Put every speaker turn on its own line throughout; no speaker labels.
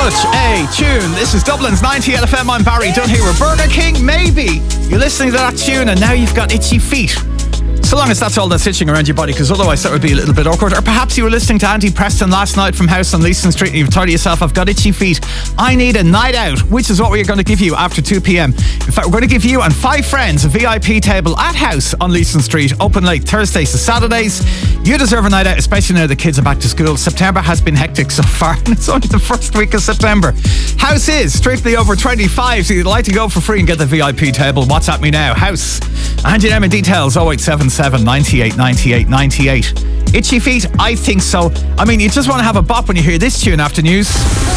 Such a tune. This is Dublin's 98 FM. I'm Barry Dunn here with Burger King. Maybe you're listening to that tune and now you've got itchy feet. So long as that's all that's itching around your body, because otherwise that would be a little bit awkward. Or perhaps you were listening to Andy Preston last night from House on Leeson Street and you've thought to yourself, I've got itchy feet, I need a night out, which is what we're going to give you after 2 p.m. In fact, we're going to give you and 5 friends a VIP table at House on Leeson Street, open late Thursdays to Saturdays. You deserve a night out, especially now the kids are back to school. September has been hectic so far and it's only the first week of September. House is strictly over 25, so you'd like to go for free and get the VIP table. WhatsApp me now, House. And your name and details, 0877 98 98 98. Itchy feet? I think so. I mean, you just want to have a bop when you hear this tune after news.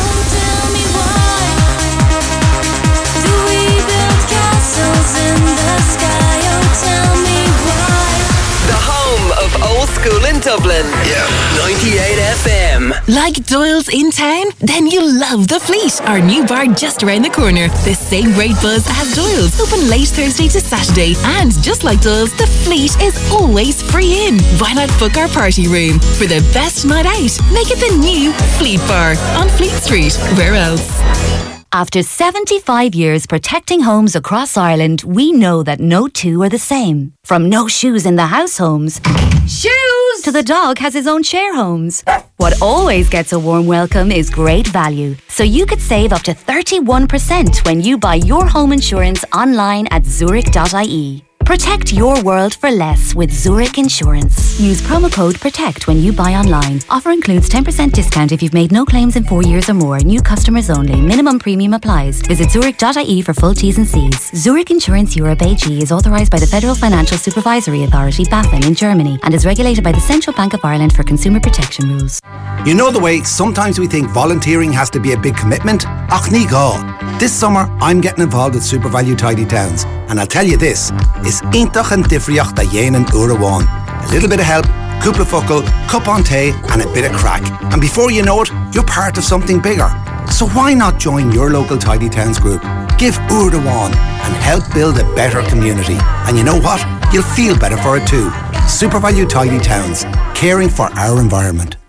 Old school in Dublin. Yeah, 98 FM.
Like Doyle's in town? Then you'll love The Fleet, our new bar just around the corner. The same great buzz as Doyle's, open late Thursday to Saturday. And just like Doyle's, The Fleet is always free in. Why not book our party room? For the best night out, make it the new Fleet Bar on Fleet Street. Where else?
After 75 years protecting homes across Ireland, we know that no two are the same. From no shoes in the house homes, shoes, to the dog has his own share homes. What always gets a warm welcome is great value. So you could save up to 31% when you buy your home insurance online at zurich.ie. Protect your world for less with Zurich Insurance. Use promo code PROTECT when you buy online. Offer includes 10% discount if you've made no claims in 4 years or more. New customers only. Minimum premium applies. Visit zurich.ie for full T's and C's. Zurich Insurance Europe AG is authorised by the Federal Financial Supervisory Authority, BaFin, in Germany and is regulated by the Central Bank of Ireland for consumer protection rules.
You know the way sometimes we think volunteering has to be a big commitment? Ach ní gá. This summer, I'm getting involved with SuperValu Tidy Towns. And I'll tell you this, is intach and difriocht da dhéanaan uair a little bit of help, cúpla focal, cup on tea, and a bit of crack. And before you know it, you're part of something bigger. So why not join your local Tidy Towns group? Give uair and help build a better community. And you know what? You'll feel better for it too. SuperValu Tidy Towns, caring for our environment.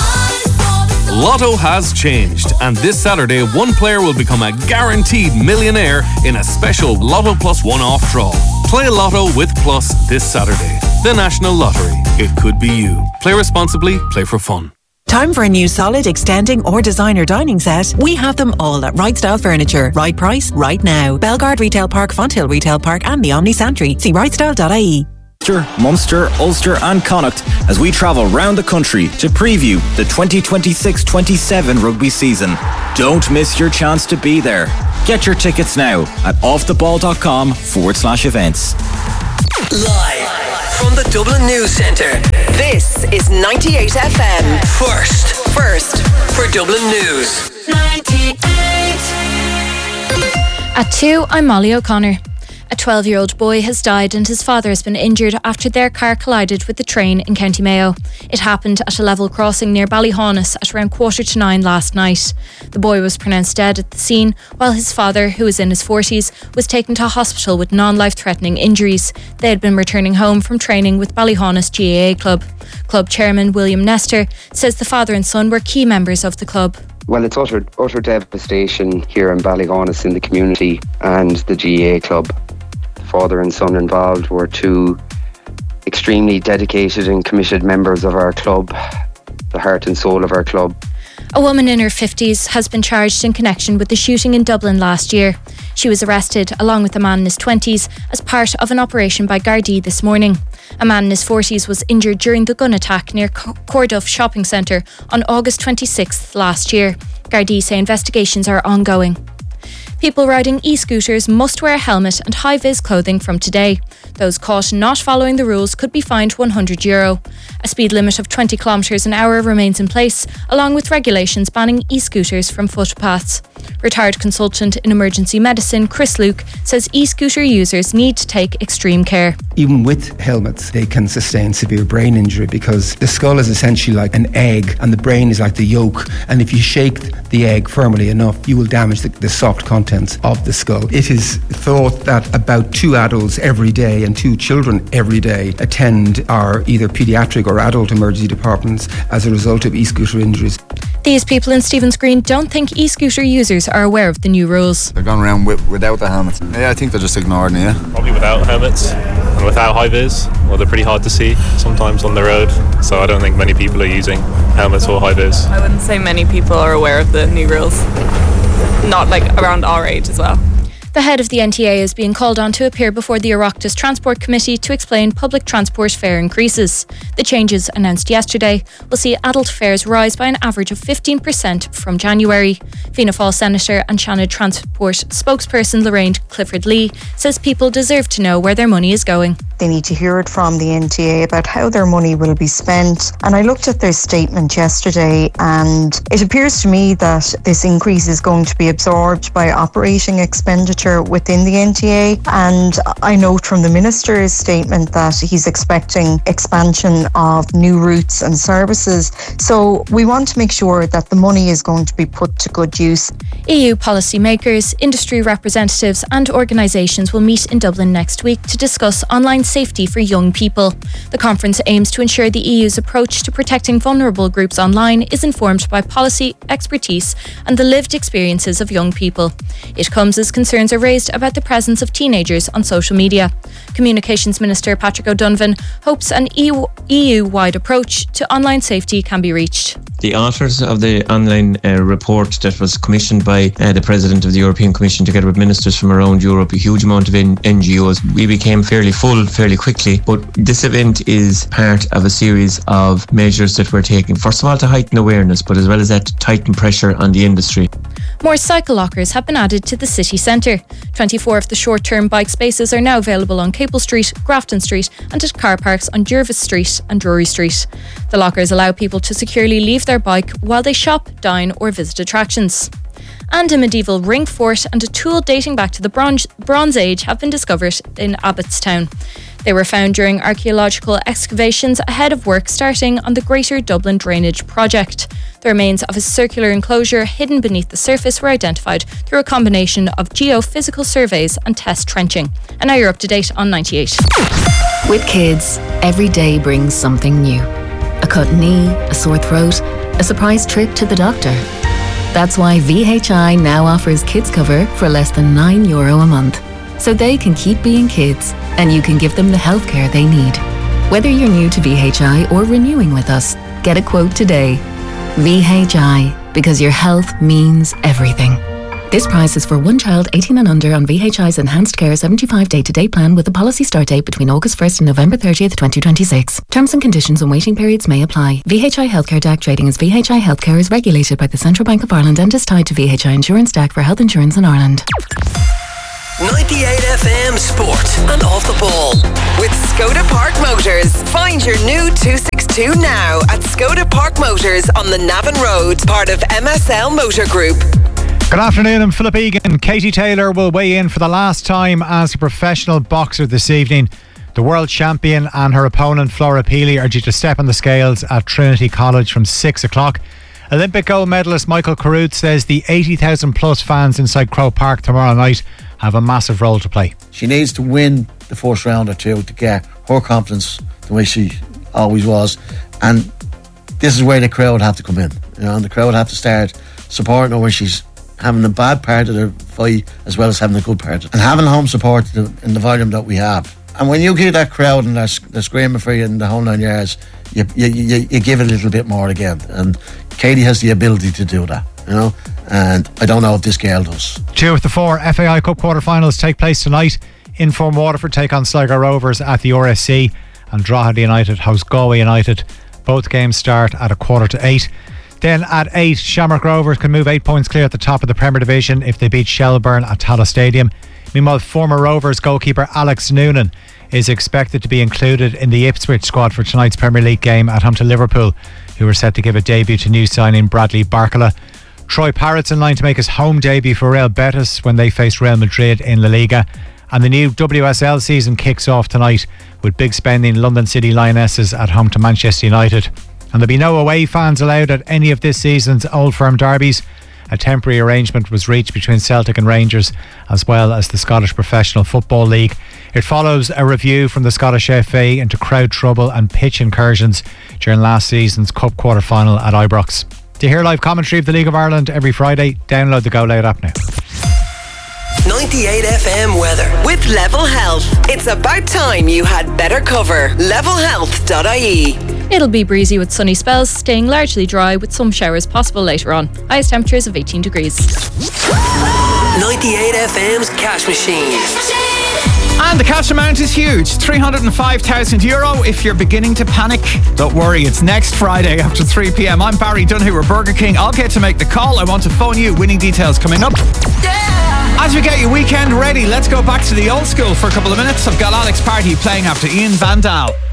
Lotto has changed, and this Saturday, one player will become a guaranteed millionaire in a special Lotto Plus one-off draw. Play Lotto with Plus this Saturday. The National Lottery. It could be you. Play responsibly, play for fun.
Time for a new solid, extending or designer dining set? We have them all at Right Style Furniture. Right price, right now. Belgard Retail Park, Fonthill Retail Park and the Omni Santry. See rightstyle.ie.
Munster, Ulster and Connacht as we travel round the country to preview the 2026-27 rugby season. Don't miss your chance to be there. Get your tickets now at offtheball.com/events.
Live from the Dublin News Centre, this is 98 FM. First for Dublin News. 98.
At 2, I'm Molly O'Connor. A 12-year-old boy has died and his father has been injured after their car collided with the train in County Mayo. It happened at a level crossing near Ballyhaunis at around 9:15 last night. The boy was pronounced dead at the scene, while his father, who is in his 40s, was taken to hospital with non-life-threatening injuries. They had been returning home from training with Ballyhaunis GAA Club. Club chairman William Nestor says the father and son were key members of the club.
Well, it's utter devastation here in Ballyhaunis in the community and the GAA Club. Father and son involved were two extremely dedicated and committed members of our club, the heart and soul of our club.
A woman in her 50s has been charged in connection with the shooting in Dublin last year. She was arrested along with a man in his 20s as part of an operation by Gardaí this morning. A man in his 40s was injured during the gun attack near Corduff Shopping Centre on August 26th last year. Gardaí say investigations are ongoing. People riding e-scooters must wear a helmet and high-vis clothing from today. Those caught not following the rules could be fined €100. A speed limit of 20 km an hour remains in place, along with regulations banning e-scooters from footpaths. Retired consultant in emergency medicine Chris Luke says e-scooter users need to take extreme care.
Even with helmets, they can sustain severe brain injury because the skull is essentially like an egg and the brain is like the yolk. And if you shake the egg firmly enough, you will damage the soft contents of the skull. It is thought that about 2 adults every day and 2 children every day attend our either paediatric or adult emergency departments as a result of e-scooter injuries.
These people in Stephen's Green don't think e-scooter users are aware of the new rules.
They're going around without the helmets. Yeah, I think they're just ignoring it, yeah.
Probably without helmets and without high-vis. Well, they're pretty hard to see sometimes on the road, so I don't think many people are using helmets or high-vis.
I wouldn't say many people are aware of the new rules. Not like around our age as well.
The head of the NTA is being called on to appear before the Oireachtas Transport Committee to explain public transport fare increases. The changes announced yesterday will see adult fares rise by an average of 15% from January. Fianna Fáil Senator and Shannon Transport spokesperson Lorraine Clifford Lee says people deserve to know where their money is going.
They need to hear it from the NTA about how their money will be spent. And I looked at their statement yesterday, and it appears to me that this increase is going to be absorbed by operating expenditure within the NTA. And I note from the Minister's statement that he's expecting expansion of new routes and services. So we want to make sure that the money is going to be put to good use.
EU policymakers, industry representatives and organisations will meet in Dublin next week to discuss online safety for young people. The conference aims to ensure the EU's approach to protecting vulnerable groups online is informed by policy, expertise and the lived experiences of young people. It comes as concerns are raised about the presence of teenagers on social media. Communications Minister Patrick O'Donovan hopes an EU-wide approach to online safety can be reached.
The authors of the online report that was commissioned by the President of the European Commission together with ministers from around Europe, a huge amount of NGOs, we became fairly full fairly quickly. But this event is part of a series of measures that we're taking, first of all to heighten awareness, but as well as that to tighten pressure on the industry.
More cycle lockers have been added to the city centre. 24 of the short-term bike spaces are now available on Capel Street, Grafton Street and at car parks on Jervis Street and Drury Street. The lockers allow people to securely leave their bike while they shop, dine or visit attractions. And a medieval ring fort and a tool dating back to the Bronze Age have been discovered in Abbottstown. They were found during archaeological excavations ahead of work starting on the Greater Dublin Drainage Project. The remains of a circular enclosure hidden beneath the surface were identified through a combination of geophysical surveys and test trenching. And now you're up to date on 98.
With kids, every day brings something new. A cut knee, a sore throat, a surprise trip to the doctor. That's why VHI now offers kids cover for less than €9 a month. So they can keep being kids and you can give them the healthcare they need. Whether you're new to VHI or renewing with us, get a quote today. VHI, because your health means everything. This price is for one child 18 and under on VHI's Enhanced Care 75 day-to-day plan with a policy start date between August 1st and November 30th, 2026. Terms and conditions and waiting periods may apply. VHI Healthcare DAC trading as VHI Healthcare is regulated by the Central Bank of Ireland and is tied to VHI Insurance DAC for health insurance in Ireland.
98 FM Sport and Off the Ball with Skoda Park Motors. Find your new 262 now at Skoda Park Motors on the Navan Road, part of MSL Motor Group.
Good afternoon, I'm Philip Egan. Katie Taylor will weigh in for the last time as a professional boxer this evening. The world champion and her opponent Flora Peely are due to step on the scales at Trinity College from 6 o'clock. Olympic gold medalist Michael Carruth says the 80,000 plus fans inside Croke Park tomorrow night have a massive role to play.
She needs to win the first round or two to get her confidence the way she always was, and this is where the crowd have to come in, and the crowd have to start supporting her when she's having the bad part of the fight as well as having the good part, and having home support in the volume that we have. And when you give that crowd and they're screaming for you in the whole 9 yards, you give it a little bit more again, and Katie has the ability to do that, and I don't know if this girl does. 2 of the 4
FAI Cup quarter-finals take place tonight. Inform Waterford take on Sligo Rovers at the RSC, and Drogheda United host Galway United. Both games start at 7:45. Then at 8, Shamrock Rovers can move 8 points clear at the top of the Premier Division if they beat Shelbourne at Tallaght Stadium. Meanwhile, former Rovers goalkeeper Alex Noonan is expected to be included in the Ipswich squad for tonight's Premier League game at home to Liverpool, who are set to give a debut to new signing Bradley Barcola. Troy Parrott's in line to make his home debut for Real Betis when they face Real Madrid in La Liga. And the new WSL season kicks off tonight with big spending London City Lionesses at home to Manchester United. And there'll be no away fans allowed at any of this season's Old Firm derbies. A temporary arrangement was reached between Celtic and Rangers, as well as the Scottish Professional Football League. It follows a review from the Scottish FA into crowd trouble and pitch incursions during last season's Cup quarter-final at Ibrox.
To hear live commentary of the League of Ireland every Friday, download the Go Loud app now.
98 FM weather with Level Health. It's about time you had better cover. Levelhealth.ie.
It'll be breezy with sunny spells, staying largely dry with some showers possible later on. Highest temperatures of 18 degrees.
98 FM's Cash Machine.
And the cash amount is huge, €305,000 if you're beginning to panic. Don't worry, it's next Friday after 3 p.m. I'm Barry Dunhu with Burger King. I'll get to make the call. I want to phone you. Winning details coming up. As we get your weekend ready, let's go back to the old school for a couple of minutes. I've got Alex Party playing after Ian Van Dahl.